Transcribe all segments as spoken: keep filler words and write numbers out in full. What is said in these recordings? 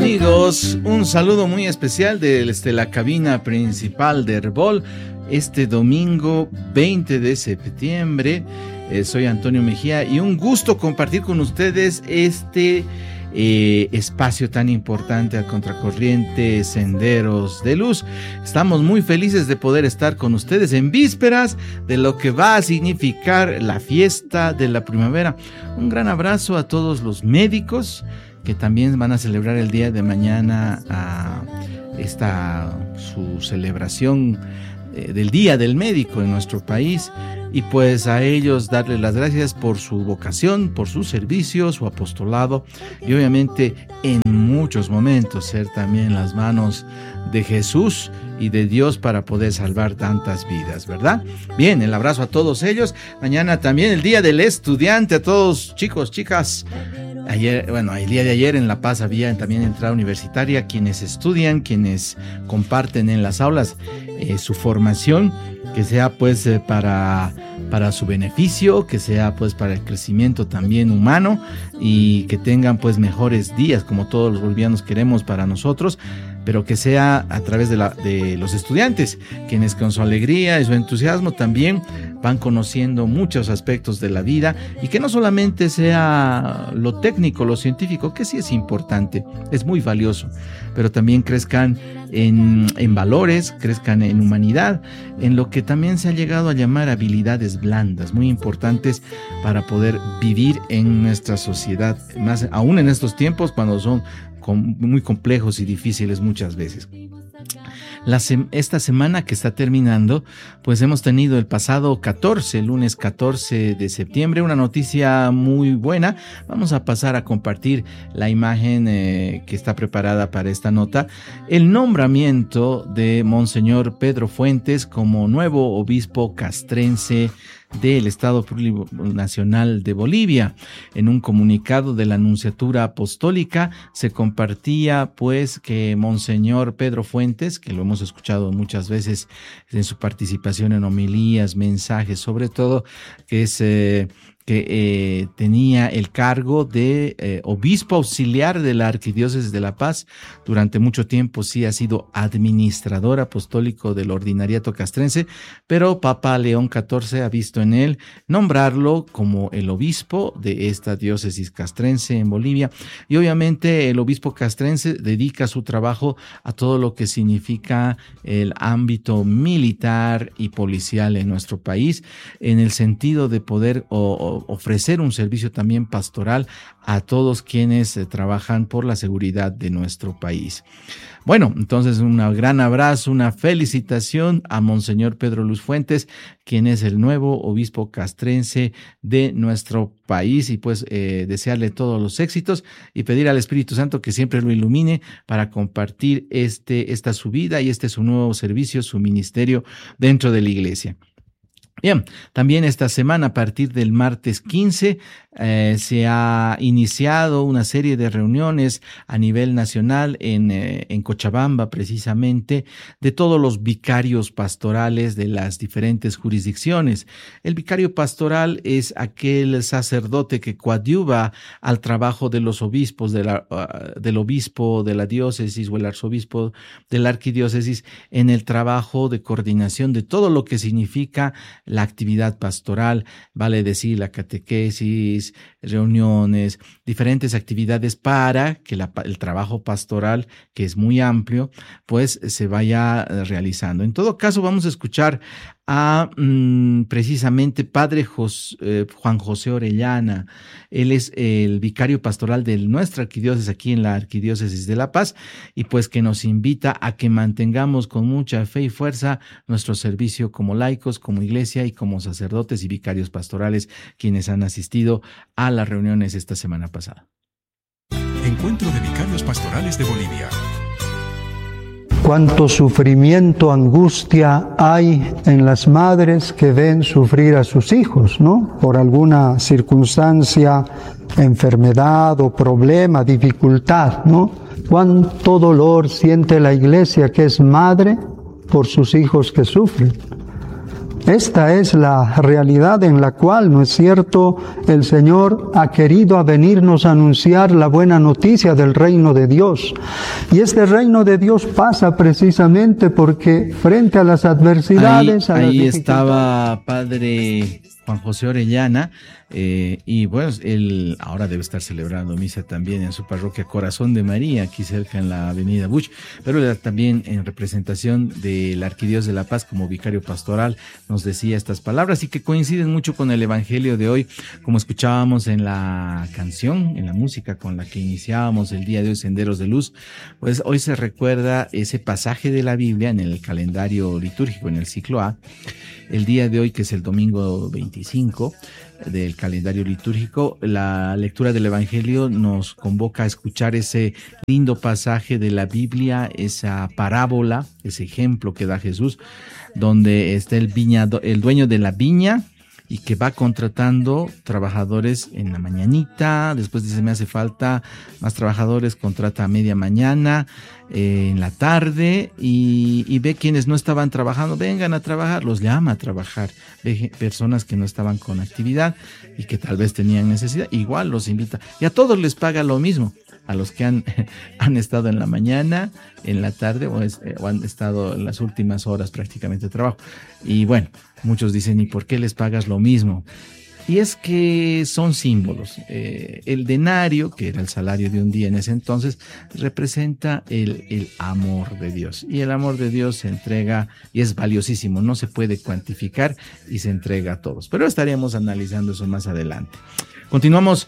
amigos, un saludo muy especial desde la cabina principal de Herbol este domingo veinte de septiembre. Eh, soy Antonio Mejía y un gusto compartir con ustedes este eh, espacio tan importante a Contracorriente Senderos de Luz. Estamos muy felices de poder estar con ustedes en vísperas de lo que va a significar la fiesta de la primavera. Un gran abrazo a todos los médicos que también van a celebrar el día de mañana a esta su celebración eh, del Día del Médico en nuestro país, y pues a ellos darles las gracias por su vocación, por su servicio, su apostolado, y obviamente en muchos momentos ser también las manos de Jesús y de Dios para poder salvar tantas vidas, ¿verdad? Bien, el abrazo a todos ellos. Mañana también el Día del Estudiante, a todos chicos, chicas. Ayer, bueno, el día de ayer en La Paz había también entrada universitaria, quienes estudian, quienes comparten en las aulas eh, su formación, que sea pues eh, para, para su beneficio, que sea pues para el crecimiento también humano, y que tengan pues mejores días como todos los bolivianos queremos para nosotros, pero que sea a través de, la, de los estudiantes, quienes con su alegría y su entusiasmo también van conociendo muchos aspectos de la vida, y que no solamente sea lo técnico, lo científico, que sí es importante, es muy valioso, pero también crezcan en, en valores, crezcan en humanidad, en lo que también se ha llegado a llamar habilidades blandas, muy importantes para poder vivir en nuestra sociedad, más aún en estos tiempos cuando son muy complejos y difíciles muchas veces. La se- esta semana que está terminando, pues hemos tenido el pasado catorce, lunes catorce de septiembre, una noticia muy buena. Vamos a pasar a compartir la imagen eh, que está preparada para esta nota. El nombramiento de Monseñor Pedro Fuentes como nuevo obispo castrense del Estado Plurinacional de Bolivia. En un comunicado de la Nunciatura Apostólica se compartía pues que Monseñor Pedro Fuentes, que lo hemos escuchado muchas veces en su participación en homilías, mensajes, sobre todo, que es eh, que eh, tenía el cargo de eh, obispo auxiliar de la Arquidiócesis de La Paz. Durante mucho tiempo sí ha sido administrador apostólico del ordinariato castrense, pero Papa León catorce ha visto en él nombrarlo como el obispo de esta diócesis castrense en Bolivia. Y obviamente el obispo castrense dedica su trabajo a todo lo que significa el ámbito militar y policial en nuestro país, en el sentido de poder o, o ofrecer un servicio también pastoral a todos quienes eh, trabajan por la seguridad de nuestro país. Bueno, entonces un gran abrazo, una felicitación a Monseñor Pedro Luz Fuentes, quien es el nuevo obispo castrense de nuestro país, y pues eh, desearle todos los éxitos y pedir al Espíritu Santo que siempre lo ilumine para compartir este, esta su vida y este su nuevo servicio, su ministerio dentro de la iglesia. Bien, también esta semana, a partir del martes quince, eh, se ha iniciado una serie de reuniones a nivel nacional en, eh, en Cochabamba, precisamente, de todos los vicarios pastorales de las diferentes jurisdicciones. El vicario pastoral es aquel sacerdote que coadyuva al trabajo de los obispos, de la, uh, del obispo de la diócesis o el arzobispo de la arquidiócesis, en el trabajo de coordinación de todo lo que significa la actividad pastoral, vale decir la catequesis, reuniones, diferentes actividades para que la, el trabajo pastoral, que es muy amplio, pues se vaya realizando. En todo caso, vamos a escuchar a mmm, precisamente Padre Jos, eh, Juan José Orellana. Él es el vicario pastoral de nuestra arquidiócesis aquí en la Arquidiócesis de La Paz, y pues que nos invita a que mantengamos con mucha fe y fuerza nuestro servicio como laicos, como iglesia y como sacerdotes y vicarios pastorales, quienes han asistido a las reuniones esta semana pasada. Encuentro de Vicarios Pastorales de Bolivia. Cuánto sufrimiento, angustia hay en las madres que ven sufrir a sus hijos, ¿no? Por alguna circunstancia, enfermedad o problema, dificultad, ¿no? Cuánto dolor siente la iglesia que es madre por sus hijos que sufren. Esta es la realidad en la cual, ¿no es cierto?, el Señor ha querido a venirnos a anunciar la buena noticia del reino de Dios. Y este reino de Dios pasa precisamente porque frente a las adversidades... Ahí, a ahí las estaba Padre Juan José Orellana, eh, y bueno, él ahora debe estar celebrando misa también en su parroquia Corazón de María, aquí cerca en la avenida Bush, pero él también en representación de la Arquidiócesis de La Paz como vicario pastoral nos decía estas palabras y que coinciden mucho con el evangelio de hoy, como escuchábamos en la canción, en la música con la que iniciábamos el día de hoy, Senderos de Luz. Pues hoy se recuerda ese pasaje de la Biblia en el calendario litúrgico, en el ciclo A, el día de hoy, que es el domingo veinticinco del calendario litúrgico. La lectura del Evangelio nos convoca a escuchar ese lindo pasaje de la Biblia, esa parábola, ese ejemplo que da Jesús, donde está el viñado, el dueño de la viña, y que va contratando trabajadores en la mañanita, después dice me hace falta más trabajadores, contrata a media mañana, eh, en la tarde, y, y ve quienes no estaban trabajando, vengan a trabajar, los llama a trabajar, ve personas que no estaban con actividad y que tal vez tenían necesidad, igual los invita, y a todos les paga lo mismo, a los que han, han estado en la mañana, en la tarde o, es, o han estado en las últimas horas prácticamente de trabajo. Y bueno, muchos dicen, ¿y por qué les pagas lo mismo? Y es que son símbolos. Eh, el denario, que era el salario de un día en ese entonces, representa el, el amor de Dios. Y el amor de Dios se entrega y es valiosísimo, no se puede cuantificar y se entrega a todos. Pero estaremos analizando eso más adelante. Continuamos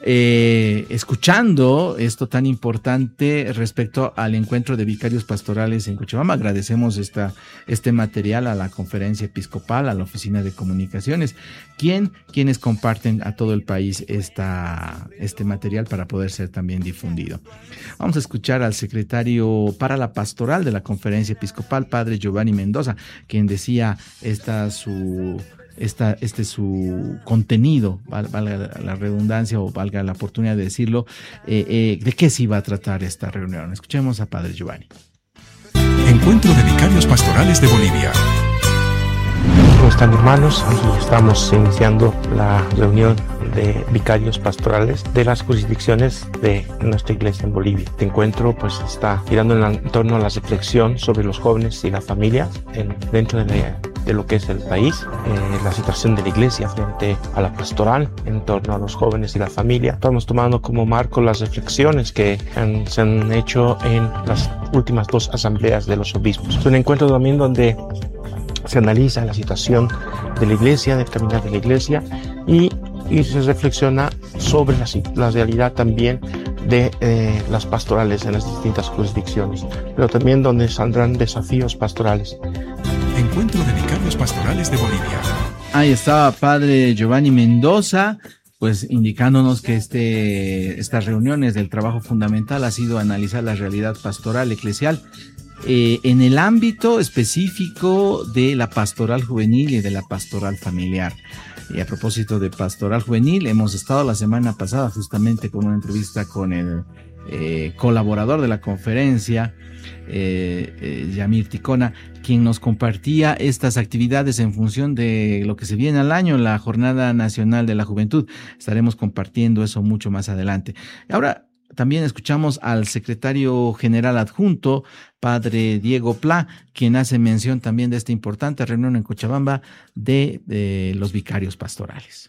Eh, escuchando esto tan importante respecto al encuentro de vicarios pastorales en Cochabamba. Agradecemos esta, este material a la Conferencia Episcopal, a la Oficina de Comunicaciones, quien, quienes comparten a todo el país esta, este material para poder ser también difundido. Vamos a escuchar al secretario para la pastoral de la Conferencia Episcopal, Padre Giovanni Mendoza, quien decía esta su... Esta, este es su contenido, valga la redundancia o valga la oportunidad de decirlo, eh, eh, de qué se iba a tratar esta reunión. Escuchemos a Padre Giovanni. Encuentro de Vicarios Pastorales de Bolivia. ¿Cómo están, hermanos? Aquí estamos iniciando la reunión de vicarios pastorales de las jurisdicciones de nuestra iglesia en Bolivia. Este encuentro pues está girando en, en torno a la reflexión sobre los jóvenes y la familia en, dentro de, la, de lo que es el país, eh, la situación de la iglesia frente a la pastoral en torno a los jóvenes y la familia. Estamos tomando como marco las reflexiones que han, se han hecho en las últimas dos asambleas de los obispos. Es un encuentro también donde se analiza la situación de la iglesia, del caminar de la iglesia y, y se reflexiona sobre la, la realidad también de eh, las pastorales en las distintas jurisdicciones, pero también donde saldrán desafíos pastorales. Encuentro de Vicarios Pastorales de Bolivia. Ahí estaba Padre Giovanni Mendoza, pues indicándonos que este, estas reuniones del trabajo fundamental ha sido analizar la realidad pastoral eclesial Eh, en el ámbito específico de la pastoral juvenil y de la pastoral familiar. Y a propósito de pastoral juvenil, hemos estado la semana pasada justamente con una entrevista con el eh, colaborador de la conferencia, eh, eh, Yamir Ticona, quien nos compartía estas actividades en función de lo que se viene al año, la Jornada Nacional de la Juventud. Estaremos compartiendo eso mucho más adelante. Ahora, también escuchamos al secretario general adjunto, Padre Diego Pla, quien hace mención también de esta importante reunión en Cochabamba de, de los vicarios pastorales.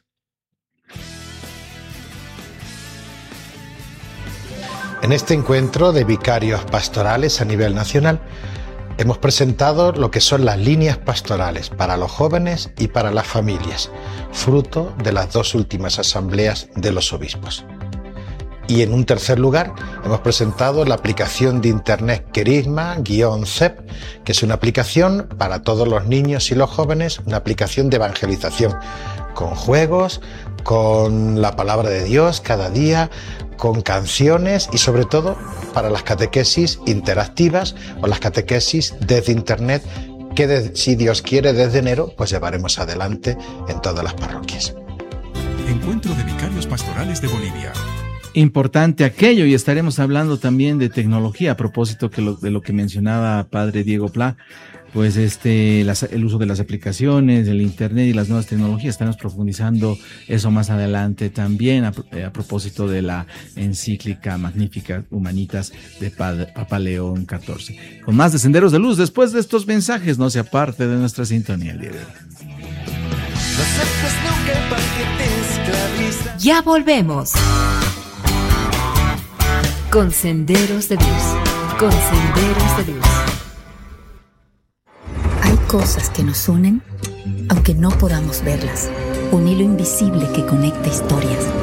En este encuentro de vicarios pastorales a nivel nacional, hemos presentado lo que son las líneas pastorales para los jóvenes y para las familias, fruto de las dos últimas asambleas de los obispos. Y en un tercer lugar, hemos presentado la aplicación de Internet Querisma-C E P, que es una aplicación para todos los niños y los jóvenes, una aplicación de evangelización, con juegos, con la palabra de Dios cada día, con canciones y sobre todo para las catequesis interactivas o las catequesis desde Internet, que de, si Dios quiere desde enero, pues llevaremos adelante en todas las parroquias. Encuentro de Vicarios Pastorales de Bolivia. Importante aquello, y estaremos hablando también de tecnología a propósito que lo, de lo que mencionaba Padre Diego Pla, pues este las, el uso de las aplicaciones, del internet y las nuevas tecnologías. Estaremos profundizando eso más adelante también a, a propósito de la encíclica Magnificat Humanitas de Papa León catorce. Con más de Senderos de Luz después de estos mensajes. No se aparte de nuestra sintonía el día de hoy. Ya volvemos con Senderos de Luz, con Senderos de Luz. Hay cosas que nos unen, aunque no podamos verlas. Un hilo invisible que conecta historias.